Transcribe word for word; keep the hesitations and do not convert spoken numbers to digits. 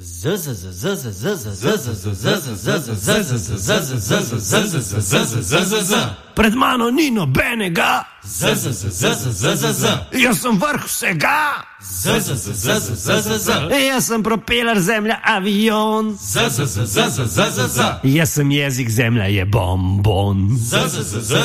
Pred mano ni nobenega, jaz sem vrh vsega, jaz sem propeler, zemlja, avion, jaz sem jezik, zemlja je bonbon.